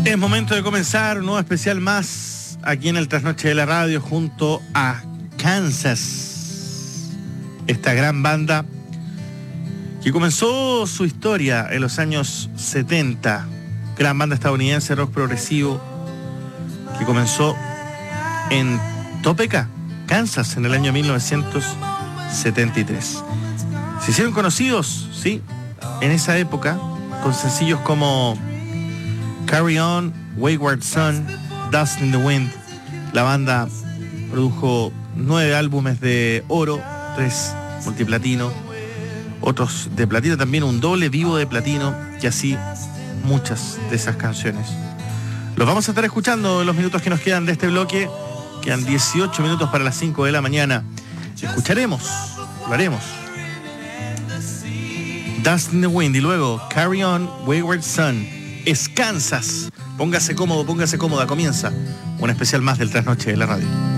Es momento de comenzar un nuevo especial más aquí en el Trasnoche de la Radio junto a Kansas. Esta gran banda que comenzó su historia en los años 70. Gran banda estadounidense, rock progresivo, que comenzó en Topeka, Kansas, en el año 1973. Se hicieron conocidos, sí, en esa época, con sencillos como Carry On, Wayward Son, Dust in the Wind. La banda produjo 9 álbumes de oro, 3 multiplatino, otros de platino también, un doble vivo de platino, y así muchas de esas canciones. Los vamos a estar escuchando en los minutos que nos quedan de este bloque. Quedan 18 minutos para las 5 de la mañana. Escucharemos, lo haremos, Dust in the Wind y luego Carry On, Wayward Son. Es Kansas. Póngase cómodo, póngase cómoda. Comienza un especial más del Trasnoche de la Radio.